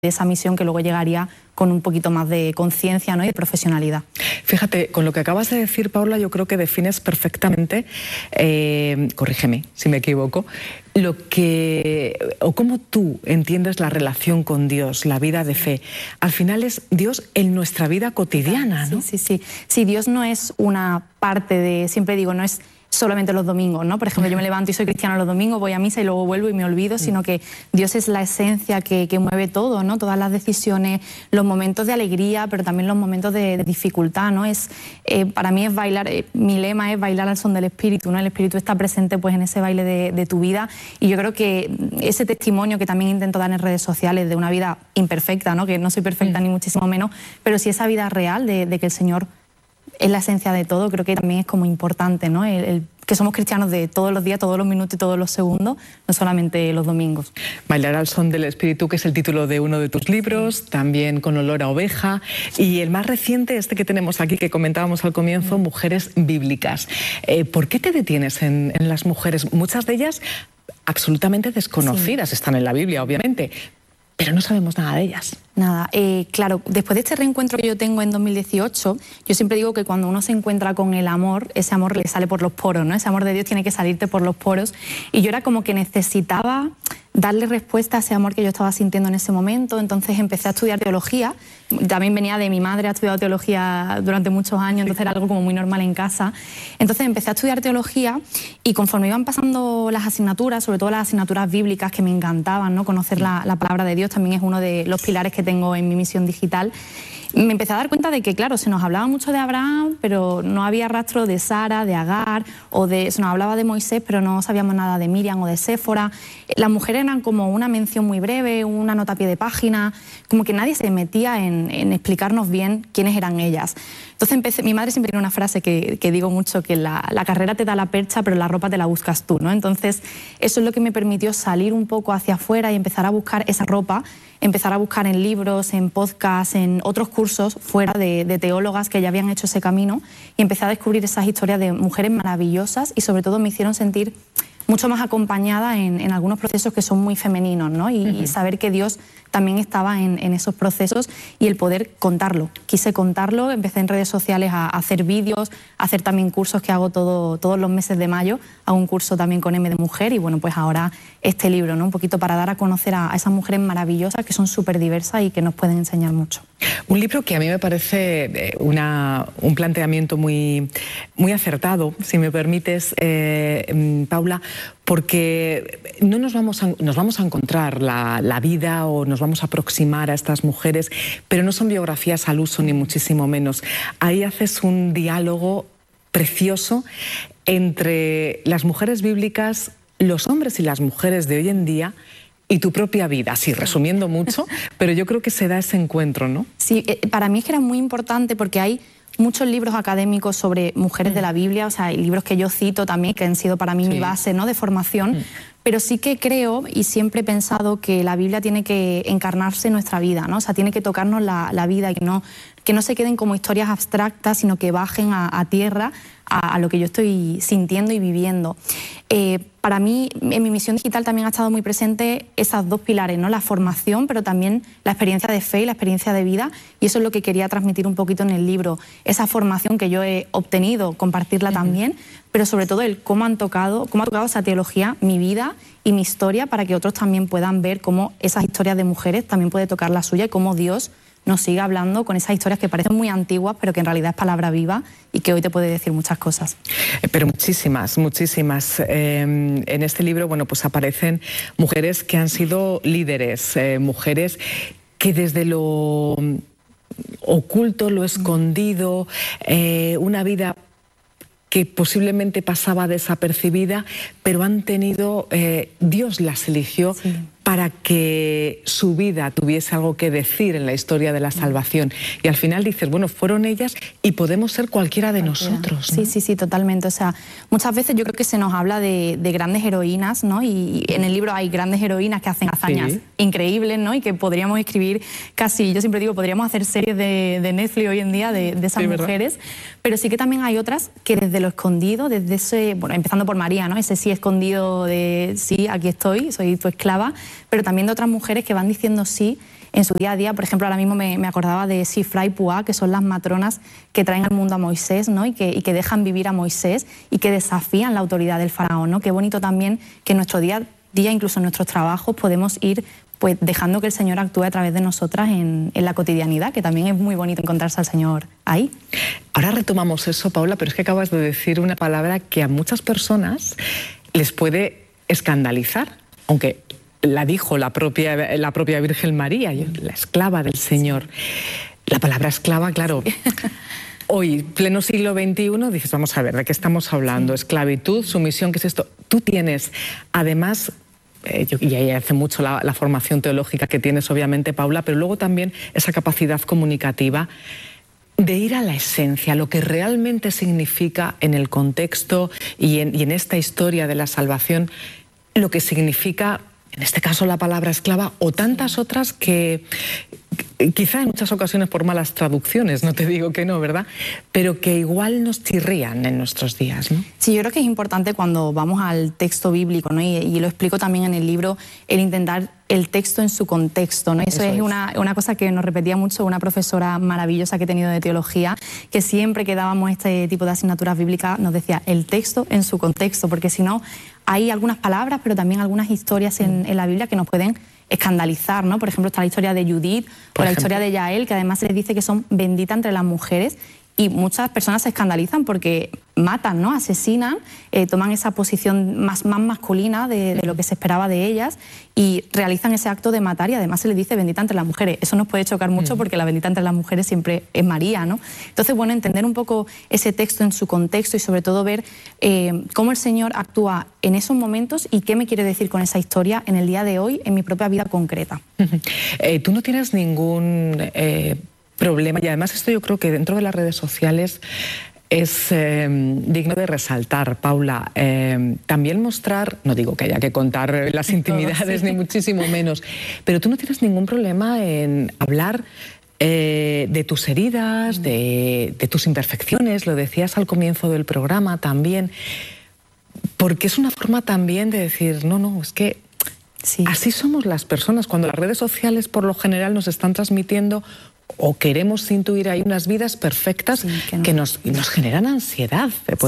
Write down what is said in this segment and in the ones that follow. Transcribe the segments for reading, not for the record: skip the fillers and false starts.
esa misión que luego llegaría con un poquito más de conciencia, ¿no? Y de profesionalidad. Fíjate, con lo que acabas de decir, Paula, yo creo que defines perfectamente, corrígeme si me equivoco, cómo tú entiendes la relación con Dios, la vida de fe. Al final es Dios en nuestra vida cotidiana, ¿no? Sí, Dios no es una parte de, siempre digo, no es solamente los domingos, ¿no? Por ejemplo, yo me levanto y soy cristiana los domingos, voy a misa y luego vuelvo y me olvido, sino que Dios es la esencia que mueve todo, ¿no? Todas las decisiones, los momentos de alegría, pero también los momentos de dificultad, ¿no? Para mí es bailar, mi lema es bailar al son del Espíritu, ¿no? El Espíritu está presente pues en ese baile de tu vida, y yo creo que ese testimonio que también intento dar en redes sociales de una vida imperfecta, ¿no? Que no soy perfecta ni muchísimo menos, pero sí esa vida real de que el Señor es la esencia de todo, creo que también es como importante, ¿no? El que somos cristianos de todos los días, todos los minutos y todos los segundos, no solamente los domingos. Bailar al son del Espíritu, que es el título de uno de tus libros, también Con olor a oveja, y el más reciente, este que tenemos aquí, que comentábamos al comienzo, Mujeres bíblicas. ¿Por qué te detienes en las mujeres? Muchas de ellas absolutamente desconocidas, están en la Biblia, obviamente, pero no sabemos nada de ellas. Nada, claro, después de este reencuentro que yo tengo en 2018, yo siempre digo que cuando uno se encuentra con el amor, ese amor le sale por los poros, ¿no? Ese amor de Dios tiene que salirte por los poros, y yo era como que necesitaba darle respuesta a ese amor que yo estaba sintiendo en ese momento. Entonces empecé a estudiar teología, también venía de mi madre, ha estudiado teología durante muchos años, entonces era algo como muy normal en casa. Entonces empecé a estudiar teología, y conforme iban pasando las asignaturas, sobre todo las asignaturas bíblicas que me encantaban, ¿no? Conocer la palabra de Dios también es uno de los pilares que tengo en mi misión digital. Me empecé a dar cuenta de que, claro, se nos hablaba mucho de Abraham, pero no había rastro de Sara, de Agar, se nos hablaba de Moisés, pero no sabíamos nada de Miriam o de Séfora. Las mujeres eran como una mención muy breve, una nota a pie de página, como que nadie se metía en explicarnos bien quiénes eran ellas. Entonces mi madre siempre tiene una frase que digo mucho, que la carrera te da la percha, pero la ropa te la buscas tú, ¿no? Entonces eso es lo que me permitió salir un poco hacia afuera y empezar a buscar esa ropa, empezar a buscar en libros, en podcasts, en otros cursos fuera de teólogas que ya habían hecho ese camino, y empecé a descubrir esas historias de mujeres maravillosas, y sobre todo me hicieron sentir mucho más acompañada en algunos procesos que son muy femeninos, ¿no? Y saber que Dios también estaba en esos procesos, y el poder contarlo. Quise contarlo, empecé en redes sociales a hacer vídeos, a hacer también cursos que hago todos los meses de mayo. Hago un curso también con M de Mujer, y bueno, pues ahora este libro, ¿no? Un poquito para dar a conocer a esas mujeres maravillosas que son súper diversas y que nos pueden enseñar mucho. Un libro que a mí me parece un planteamiento muy acertado, si me permites, Paula, porque no nos vamos a encontrar la vida, o nos vamos a aproximar a estas mujeres, pero no son biografías al uso, ni muchísimo menos. Ahí haces un diálogo precioso entre las mujeres bíblicas, los hombres y las mujeres de hoy en día, y tu propia vida, sí, resumiendo mucho, pero yo creo que se da ese encuentro, ¿no? Sí, para mí es que era muy importante, porque hay muchos libros académicos sobre mujeres de la Biblia, o sea, hay libros que yo cito también, que han sido para mí mi base, ¿no? De formación, pero sí que creo, y siempre he pensado, que la Biblia tiene que encarnarse en nuestra vida, ¿no? O sea, tiene que tocarnos la vida, y que no se queden como historias abstractas, sino que bajen a tierra, a lo que yo estoy sintiendo y viviendo. Para mí, en mi misión digital también ha estado muy presente esos dos pilares, ¿no? La formación, pero también la experiencia de fe y la experiencia de vida, y eso es lo que quería transmitir un poquito en el libro. Esa formación que yo he obtenido, compartirla también, pero sobre todo el cómo ha tocado esa teología mi vida y mi historia, para que otros también puedan ver cómo esas historias de mujeres también puede tocar la suya, y cómo Dios nos sigue hablando con esas historias que parecen muy antiguas, pero que en realidad es palabra viva, y que hoy te puede decir muchas cosas. Pero muchísimas, muchísimas. En este libro, bueno, pues aparecen mujeres que han sido líderes, mujeres que desde lo oculto, lo escondido, una vida que posiblemente pasaba desapercibida, pero han tenido, Dios las eligió para que su vida tuviese algo que decir en la historia de la salvación. Y al final dices, bueno, fueron ellas, y podemos ser cualquiera de nosotros, ¿no? Sí, totalmente. O sea, muchas veces yo creo que se nos habla de grandes heroínas, ¿no? Y en el libro hay grandes heroínas que hacen hazañas increíbles, ¿no? Y que podríamos escribir casi, yo siempre digo, podríamos hacer series de Netflix hoy en día de esas mujeres. Pero sí que también hay otras que desde lo escondido, desde ese, bueno, empezando por María, ¿no? Ese sí escondido de, sí, aquí estoy, soy tu esclava. pero también de otras mujeres que van diciendo sí en su día a día. Por ejemplo, ahora mismo me acordaba de Shifra y Puah, que son las matronas que traen al mundo a Moisés, ¿no? y que dejan vivir a Moisés y que desafían la autoridad del faraón, ¿no? Qué bonito también que en nuestro día a día, incluso en nuestros trabajos, podemos ir pues dejando que el Señor actúe a través de nosotras en la cotidianidad, que también es muy bonito encontrarse al Señor ahí. Ahora retomamos eso, Paula, pero es que acabas de decir una palabra que a muchas personas les puede escandalizar, aunque la dijo la propia Virgen María, la esclava del Señor. La palabra esclava, claro, hoy, pleno siglo XXI, dices, vamos a ver, ¿de qué estamos hablando? Esclavitud, sumisión, ¿qué es esto? Tú tienes, además, y ahí hace mucho la formación teológica que tienes, obviamente, Paula, pero luego también esa capacidad comunicativa de ir a la esencia, lo que realmente significa en el contexto y en esta historia de la salvación, lo que significa, en este caso, la palabra esclava, o tantas otras que quizá en muchas ocasiones por malas traducciones, no te digo que no, ¿verdad? Pero que igual nos chirrían en nuestros días, ¿no? Sí, yo creo que es importante cuando vamos al texto bíblico, ¿no? Y lo explico también en el libro, el intentar el texto en su contexto, ¿no? Eso es una cosa que nos repetía mucho una profesora maravillosa que he tenido de teología, que siempre que dábamos este tipo de asignaturas bíblicas nos decía el texto en su contexto, porque si no hay algunas palabras, pero también algunas historias en la Biblia que nos pueden escandalizar, ¿no? Por ejemplo, está la historia de Judith o la historia de Yael, que además se les dice que son benditas entre las mujeres, y muchas personas se escandalizan porque matan, ¿no? Asesinan, toman esa posición más masculina de lo que se esperaba de ellas y realizan ese acto de matar, y además se les dice bendita entre las mujeres. Eso nos puede chocar mucho porque la bendita entre las mujeres siempre es María, ¿no? Entonces, bueno, entender un poco ese texto en su contexto y sobre todo ver cómo el Señor actúa en esos momentos y qué me quiere decir con esa historia en el día de hoy, en mi propia vida concreta. Tú no tienes ningún problema, y además esto yo creo que dentro de las redes sociales es digno de resaltar, Paula, también mostrar, no digo que haya que contar las intimidades ni muchísimo menos, pero tú no tienes ningún problema en hablar de tus heridas, de tus imperfecciones, lo decías al comienzo del programa también, porque es una forma también de decir, no, es que así somos las personas, cuando las redes sociales por lo general nos están transmitiendo o queremos intuir ahí unas vidas perfectas que nos generan ansiedad.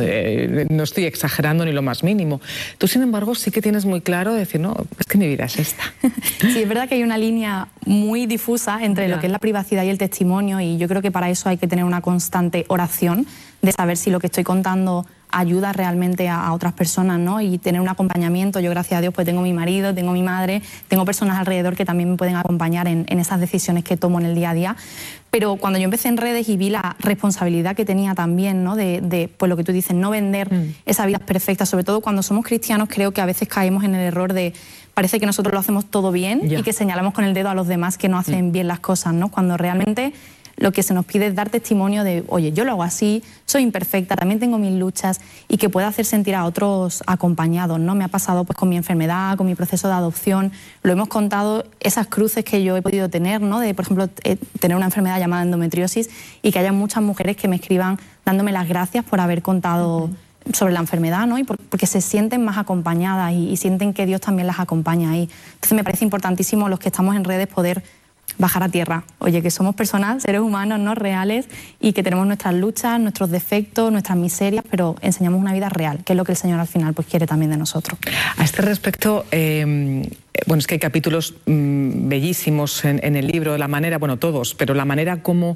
No estoy exagerando ni lo más mínimo. Tú, sin embargo, sí que tienes muy claro decir, no, es que mi vida es esta. Sí, es verdad que hay una línea muy difusa entre lo que es la privacidad y el testimonio, y yo creo que para eso hay que tener una constante oración de saber si lo que estoy contando ayuda realmente a otras personas, ¿no? Y tener un acompañamiento. Yo, gracias a Dios, pues tengo mi marido, tengo mi madre, tengo personas alrededor que también me pueden acompañar en esas decisiones que tomo en el día a día. Pero cuando yo empecé en redes y vi la responsabilidad que tenía también, ¿no? Pues lo que tú dices, no vender esa vida perfecta, sobre todo cuando somos cristianos, creo que a veces caemos en el error de parece que nosotros lo hacemos todo bien y que señalamos con el dedo a los demás que no hacen bien las cosas, ¿no? Cuando realmente lo que se nos pide es dar testimonio de, oye, yo lo hago así, soy imperfecta, también tengo mis luchas, y que pueda hacer sentir a otros acompañados, ¿no? Me ha pasado pues con mi enfermedad, con mi proceso de adopción, lo hemos contado, esas cruces que yo he podido tener, ¿no? De, por ejemplo, tener una enfermedad llamada endometriosis, y que haya muchas mujeres que me escriban dándome las gracias por haber contado sobre la enfermedad, ¿no? Y porque se sienten más acompañadas y sienten que Dios también las acompaña ahí. Entonces me parece importantísimo los que estamos en redes poder bajar a tierra. Oye, que somos personas, seres humanos, ¿no? Reales, y que tenemos nuestras luchas, nuestros defectos, nuestras miserias, pero enseñamos una vida real, que es lo que el Señor al final pues quiere también de nosotros. A este respecto, bueno, es que hay capítulos bellísimos en el libro, la manera, bueno, todos, pero la manera como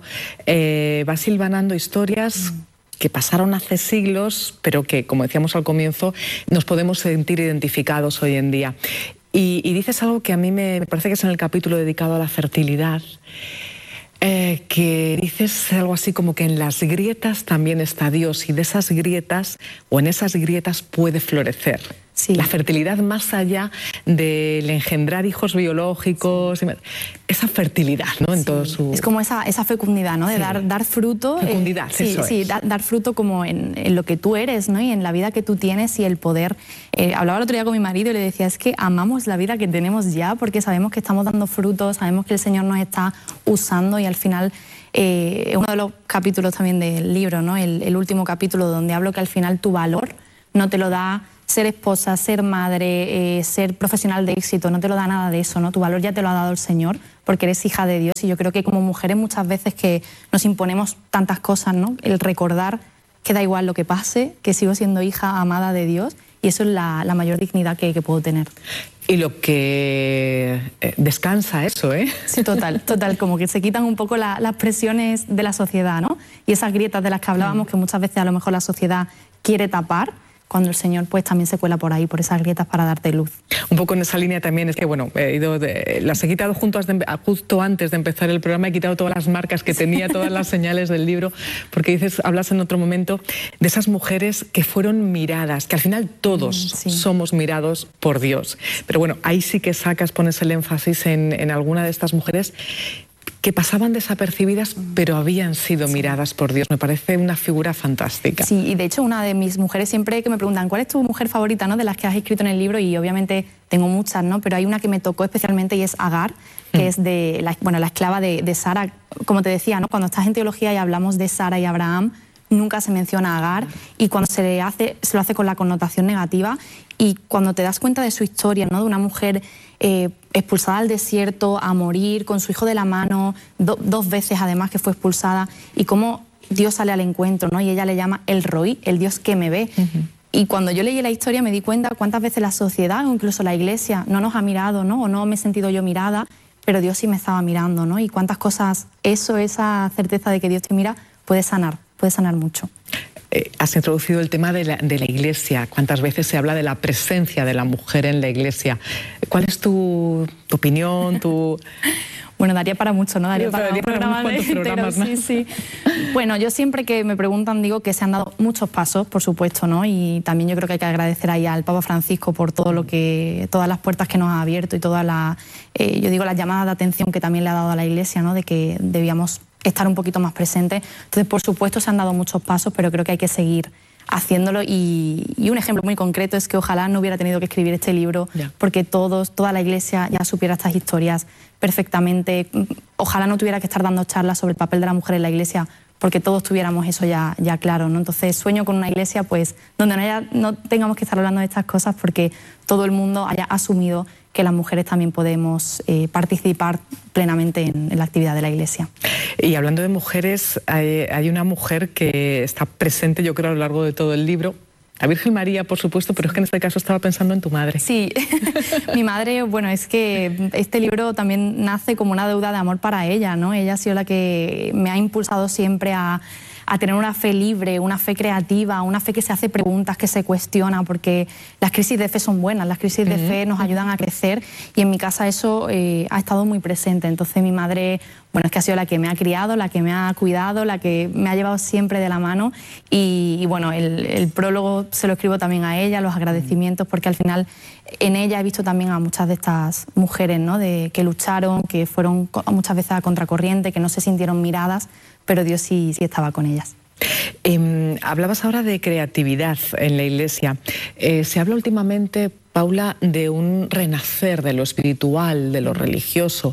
va silvanando historias que pasaron hace siglos, pero que, como decíamos al comienzo, nos podemos sentir identificados hoy en día. Y dices algo que a mí me parece que es en el capítulo dedicado a la fertilidad, que dices algo así como que en las grietas también está Dios, y de esas grietas, o en esas grietas, puede florecer. Sí. La fertilidad más allá del engendrar hijos biológicos, esa fertilidad, ¿no? En todo su... Es como esa fecundidad, ¿no? De dar fruto. Fecundidad, dar fruto como en lo que tú eres, ¿no? Y en la vida que tú tienes, y el poder. Hablaba el otro día con mi marido y le decía, es que amamos la vida que tenemos ya, porque sabemos que estamos dando frutos, sabemos que el Señor nos está usando, y al final... uno de los capítulos también del libro, ¿no? El último capítulo, donde hablo que al final tu valor no te lo da ser esposa, ser madre, ser profesional de éxito, no te lo da nada de eso, ¿no? Tu valor ya te lo ha dado el Señor, porque eres hija de Dios. Y yo creo que como mujeres muchas veces que nos imponemos tantas cosas, ¿no? El recordar que da igual lo que pase, que sigo siendo hija amada de Dios, y eso es la mayor dignidad que puedo tener. Y lo que descansa eso, ¿eh? Sí, total, como que se quitan un poco las presiones de la sociedad, ¿no? Y esas grietas de las que hablábamos, que muchas veces a lo mejor la sociedad quiere tapar, cuando el Señor pues también se cuela por ahí, por esas grietas para darte luz. Un poco en esa línea también es que, bueno, las he quitado justo antes de empezar el programa, he quitado todas las marcas que tenía, todas las señales del libro, porque hablas en otro momento de esas mujeres que fueron miradas, que al final todos somos mirados por Dios. Pero bueno, ahí sí que pones el énfasis en alguna de estas mujeres que pasaban desapercibidas, pero habían sido miradas por Dios. Me parece una figura fantástica. Sí, y de hecho una de mis mujeres siempre que me preguntan ¿cuál es tu mujer favorita, ¿no? de las que has escrito en el libro? Y obviamente tengo muchas, ¿no? Pero hay una que me tocó especialmente y es Agar, que es la esclava de Sara. Como te decía, ¿no? Cuando estás en teología y hablamos de Sara y Abraham, nunca se menciona a Agar, y cuando se lo hace con la connotación negativa. Y cuando te das cuenta de su historia, ¿no? De una mujer expulsada al desierto, a morir, con su hijo de la mano, 2 veces además que fue expulsada, y cómo Dios sale al encuentro, ¿no? Y ella le llama el Roí, el Dios que me ve. Y cuando yo leí la historia me di cuenta cuántas veces la sociedad o incluso la iglesia no nos ha mirado, ¿no? O no me he sentido yo mirada, pero Dios sí me estaba mirando, ¿no? Y cuántas cosas esa certeza de que Dios te mira puede sanar mucho. Has introducido el tema de la Iglesia. ¿Cuántas veces se habla de la presencia de la mujer en la Iglesia? ¿Cuál es tu opinión, Bueno, daría para mucho, ¿no? Daría para un programa entero, ¿no? Sí. Bueno, yo siempre que me preguntan digo que se han dado muchos pasos, por supuesto, ¿no? Y también yo creo que hay que agradecer ahí al Papa Francisco por todas las puertas que nos ha abierto y las llamadas de atención que también le ha dado a la Iglesia, ¿no? De que debíamos estar un poquito más presentes. Entonces, por supuesto, se han dado muchos pasos, pero creo que hay que seguir haciéndolo. Y un ejemplo muy concreto es que ojalá no hubiera tenido que escribir este libro, porque toda la Iglesia ya supiera estas historias perfectamente. Ojalá no tuviera que estar dando charlas sobre el papel de la mujer en la Iglesia, porque todos tuviéramos eso ya claro, ¿no? Entonces sueño con una Iglesia pues donde no tengamos que estar hablando de estas cosas, porque todo el mundo haya asumido que las mujeres también podemos participar plenamente en la actividad de la Iglesia. Y hablando de mujeres, hay una mujer que está presente, yo creo, a lo largo de todo el libro. La Virgen María, por supuesto, pero es que en este caso estaba pensando en tu madre. Sí, mi madre, bueno, es que este libro también nace como una deuda de amor para ella, ¿no? Ella ha sido la que me ha impulsado siempre a tener una fe libre, una fe creativa, una fe que se hace preguntas, que se cuestiona, porque las crisis de fe son buenas, las crisis de fe nos ayudan a crecer, y en mi casa eso ha estado muy presente. Entonces mi madre, bueno, es que ha sido la que me ha criado, la que me ha cuidado, la que me ha llevado siempre de la mano, y bueno, el prólogo se lo escribo también a ella, los agradecimientos, porque al final en ella he visto también a muchas de estas mujeres, ¿no? Que lucharon, que fueron muchas veces a contracorriente, que no se sintieron miradas, pero Dios sí estaba con ellas. Hablabas ahora de creatividad en la Iglesia. Se habla últimamente, Paula, de un renacer de lo espiritual, de lo religioso.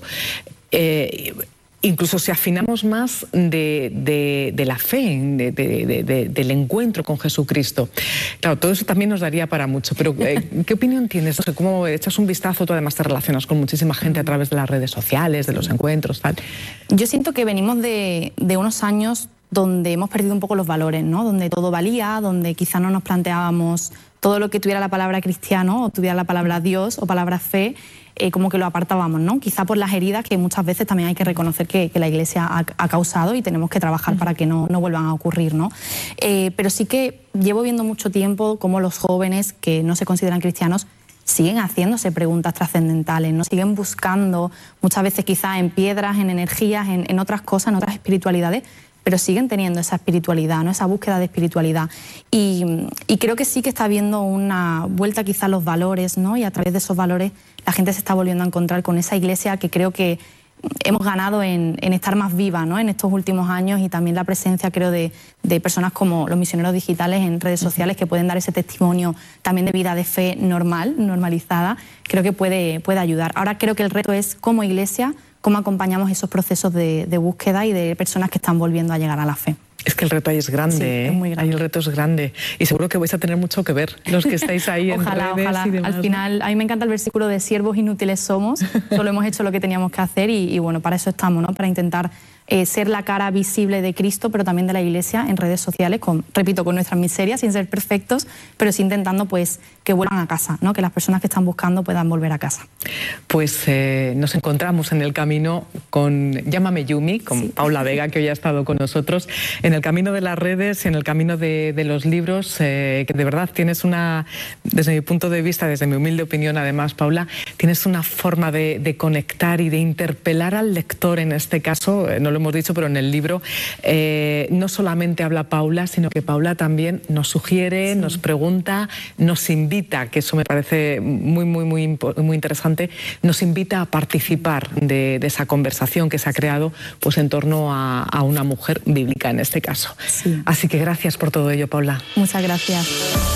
Incluso si afinamos más de la fe, del encuentro con Jesucristo. Claro, todo eso también nos daría para mucho, pero ¿qué opinión tienes? O sea, ¿cómo echas un vistazo? Tú además te relacionas con muchísima gente a través de las redes sociales, de los encuentros, tal. Yo siento que venimos de unos años donde hemos perdido un poco los valores, ¿no? Donde todo valía, donde quizá no nos planteábamos todo lo que tuviera la palabra cristiano o tuviera la palabra Dios o palabra fe, como que lo apartábamos, ¿no? Quizá por las heridas que muchas veces también hay que reconocer que la Iglesia ha causado, y tenemos que trabajar para que no vuelvan a ocurrir, ¿no? Pero sí que llevo viendo mucho tiempo cómo los jóvenes que no se consideran cristianos siguen haciéndose preguntas trascendentales, ¿no? Siguen buscando, muchas veces quizá en piedras, en energías, en otras cosas, en otras espiritualidades, pero siguen teniendo esa espiritualidad, ¿no? Esa búsqueda de espiritualidad. Y creo que sí que está habiendo una vuelta quizá a los valores, ¿no? Y a través de esos valores la gente se está volviendo a encontrar con esa Iglesia que creo que hemos ganado en estar más viva, ¿no? En estos últimos años, y también la presencia, creo, de personas como los misioneros digitales en redes sociales, que pueden dar ese testimonio también de vida de fe normalizada. Creo que puede ayudar. Ahora creo que el reto es, como Iglesia, cómo acompañamos esos procesos de búsqueda y de personas que están volviendo a llegar a la fe. Es que el reto ahí es grande, sí, ¿eh? Es muy grande. Ahí el reto es grande. Y seguro que vais a tener mucho que ver, los que estáis ahí en redes ojalá. y demás. Al final, a mí me encanta el versículo de siervos inútiles somos, solo hemos hecho lo que teníamos que hacer y bueno, para eso estamos, ¿no? Para intentar ser la cara visible de Cristo, pero también de la Iglesia en redes sociales, repito, con nuestras miserias, sin ser perfectos, pero sí intentando pues que vuelvan a casa, ¿no? Que las personas que están buscando puedan volver a casa. Pues nos encontramos en el camino con Llámame Yumi, con Paula Vega, que hoy ha estado con nosotros, en el camino de las redes, en el camino de los libros, que de verdad tienes una, desde mi punto de vista, desde mi humilde opinión además, Paula, tienes una forma de conectar y de interpelar al lector en este caso, no lo hemos dicho, pero en el libro no solamente habla Paula, sino que Paula también nos sugiere, nos pregunta, nos invita, que eso me parece muy interesante, nos invita a participar de esa conversación que se ha creado pues en torno a una mujer bíblica en este caso. Sí. Así que gracias por todo ello, Paula. Muchas gracias.